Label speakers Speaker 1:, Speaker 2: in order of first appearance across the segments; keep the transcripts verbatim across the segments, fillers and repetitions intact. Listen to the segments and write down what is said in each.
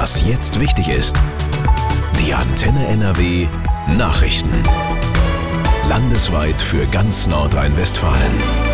Speaker 1: Was jetzt wichtig ist. Die Antenne N R W Nachrichten. Landesweit für ganz Nordrhein-Westfalen.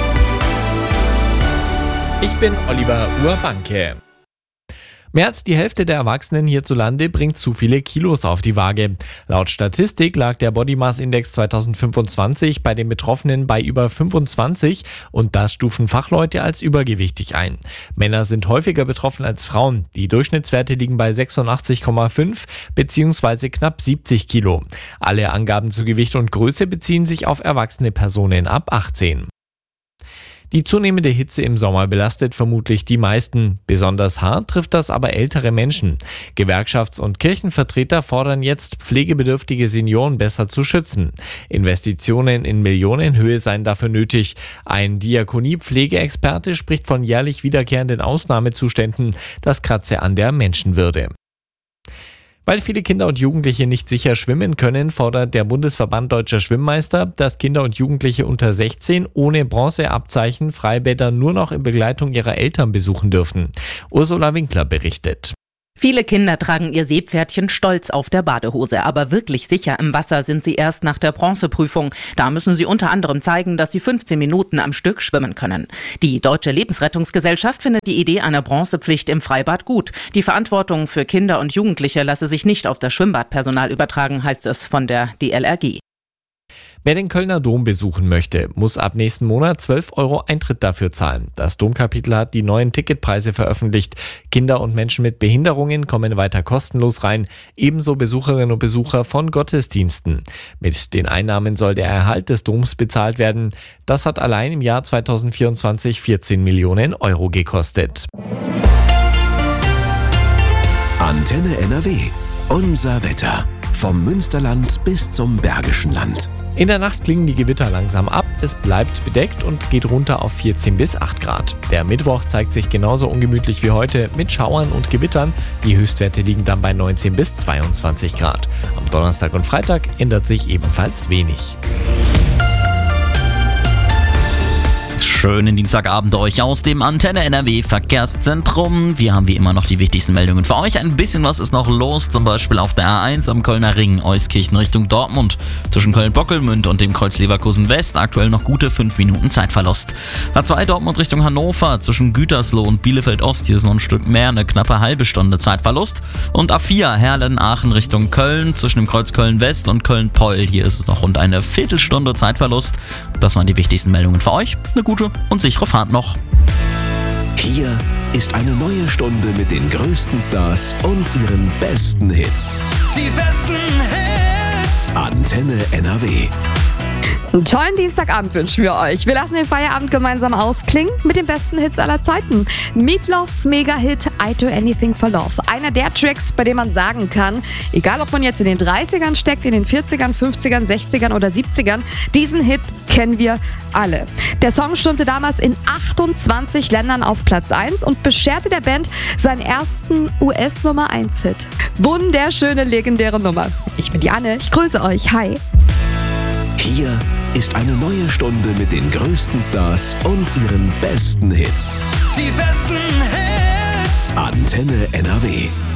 Speaker 2: Ich bin Oliver Urbanke. Mehr als die Hälfte der Erwachsenen hierzulande bringt zu viele Kilos auf die Waage. Laut Statistik lag der Body Mass Index zwanzig fünfundzwanzig bei den Betroffenen bei über fünfundzwanzig und das stufen Fachleute als übergewichtig ein. Männer sind häufiger betroffen als Frauen. Die Durchschnittswerte liegen bei sechsundachtzig Komma fünf bzw. knapp siebzig Kilo. Alle Angaben zu Gewicht und Größe beziehen sich auf erwachsene Personen ab achtzehn. Die zunehmende Hitze im Sommer belastet vermutlich die meisten. Besonders hart trifft das aber ältere Menschen. Gewerkschafts- und Kirchenvertreter fordern jetzt, pflegebedürftige Senioren besser zu schützen. Investitionen in Millionenhöhe seien dafür nötig. Ein Diakonie-Pflegeexperte spricht von jährlich wiederkehrenden Ausnahmezuständen. Das kratze an der Menschenwürde. Weil viele Kinder und Jugendliche nicht sicher schwimmen können, fordert der Bundesverband Deutscher Schwimmmeister, dass Kinder und Jugendliche unter sechzehn ohne Bronzeabzeichen Freibäder nur noch in Begleitung ihrer Eltern besuchen dürfen. Ursula Winkler berichtet.
Speaker 3: Viele Kinder tragen ihr Seepferdchen stolz auf der Badehose, aber wirklich sicher im Wasser sind sie erst nach der Bronzeprüfung. Da müssen sie unter anderem zeigen, dass sie fünfzehn Minuten am Stück schwimmen können. Die Deutsche Lebensrettungsgesellschaft findet die Idee einer Bronzepflicht im Freibad gut. Die Verantwortung für Kinder und Jugendliche lasse sich nicht auf das Schwimmbadpersonal übertragen, heißt es von der D L R G.
Speaker 2: Wer den Kölner Dom besuchen möchte, muss ab nächsten Monat zwölf Euro Eintritt dafür zahlen. Das Domkapitel hat die neuen Ticketpreise veröffentlicht. Kinder und Menschen mit Behinderungen kommen weiter kostenlos rein, ebenso Besucherinnen und Besucher von Gottesdiensten. Mit den Einnahmen soll der Erhalt des Doms bezahlt werden. Das hat allein im Jahr zweitausendvierundzwanzig vierzehn Millionen Euro gekostet.
Speaker 1: Antenne N R W. Unser Wetter. Vom Münsterland bis zum Bergischen Land.
Speaker 2: In der Nacht klingen die Gewitter langsam ab, es bleibt bedeckt und geht runter auf vierzehn bis acht Grad. Der Mittwoch zeigt sich genauso ungemütlich wie heute mit Schauern und Gewittern. Die Höchstwerte liegen dann bei neunzehn bis zweiundzwanzig Grad. Am Donnerstag und Freitag ändert sich ebenfalls wenig.
Speaker 4: Schönen Dienstagabend euch aus dem Antenne N R W Verkehrszentrum. Wir haben wie immer noch die wichtigsten Meldungen für euch. Ein bisschen was ist noch los, zum Beispiel auf der A eins am Kölner Ring, Euskirchen Richtung Dortmund. Zwischen Köln-Bockelmünd und dem Kreuz Leverkusen West aktuell noch gute fünf Minuten Zeitverlust. A zwei Dortmund Richtung Hannover, zwischen Gütersloh und Bielefeld Ost, hier ist noch ein Stück mehr, eine knappe halbe Stunde Zeitverlust. Und A vier Herlen-Aachen Richtung Köln, zwischen dem Kreuz Köln West und Köln-Poll, hier ist es noch rund eine Viertelstunde Zeitverlust. Das waren die wichtigsten Meldungen für euch. Eine gute und sichere Fahrt noch.
Speaker 1: Hier ist eine neue Stunde mit den größten Stars und ihren besten Hits.
Speaker 5: Die besten Hits.
Speaker 1: Antenne N R W.
Speaker 6: Einen tollen Dienstagabend wünschen wir euch. Wir lassen den Feierabend gemeinsam ausklingen mit den besten Hits aller Zeiten. Meatloafs Mega-Hit I Do Anything for Love. Einer der Tracks, bei dem man sagen kann, egal ob man jetzt in den dreißigern steckt, in den vierzigern, fünfzigern, sechzigern oder siebzigern, diesen Hit kennen wir alle. Der Song stürmte damals in achtundzwanzig Ländern auf Platz eins und bescherte der Band seinen ersten U S-Nummer eins Hit. Wunderschöne, legendäre Nummer. Ich bin Janne, ich grüße euch. Hi.
Speaker 1: Hier ist eine neue Stunde mit den größten Stars und ihren besten Hits.
Speaker 5: Die besten Hits.
Speaker 1: Antenne N R W.